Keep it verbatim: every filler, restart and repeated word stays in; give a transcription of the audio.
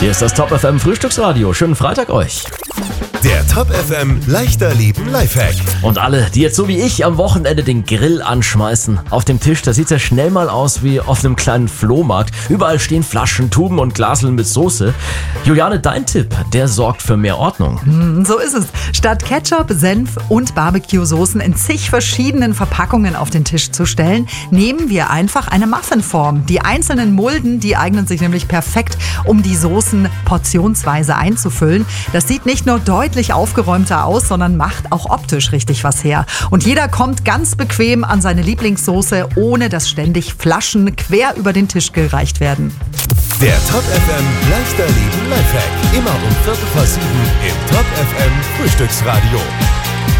Hier ist das Top F M Frühstücksradio. Schönen Freitag euch. Der Top F M leichter Leben Lifehack. Und alle, die jetzt so wie ich am Wochenende den Grill anschmeißen. Auf dem Tisch, da sieht's ja schnell mal aus wie auf einem kleinen Flohmarkt. Überall stehen Flaschen, Tuben und Glaseln mit Soße. Juliane, dein Tipp, der sorgt für mehr Ordnung. Mm, so ist es. Statt Ketchup, Senf und Barbecue-Soßen in zig verschiedenen Verpackungen auf den Tisch zu stellen, nehmen wir einfach eine Muffinform. Die einzelnen Mulden, die eignen sich nämlich perfekt, um die Soßen portionsweise einzufüllen. Das sieht nicht nur deutlich aufgeräumter aus, sondern macht auch optisch richtig was her. Und jeder kommt ganz bequem an seine Lieblingssoße, ohne dass ständig Flaschen quer über den Tisch gereicht werden. Der Top F M leichter Leben Lifehack. Immer um Viertel vor sieben im Top F M Frühstücksradio.